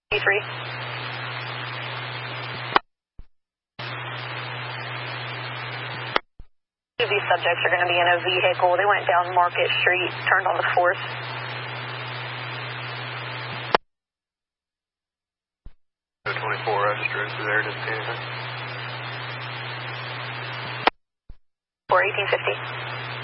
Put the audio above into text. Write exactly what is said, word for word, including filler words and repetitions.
three. Two of these subjects are going to be in a vehicle. They went down Market Street, turned on the fourth. twenty-four, I just drove through there, didn't see anything. four eighteen fifty.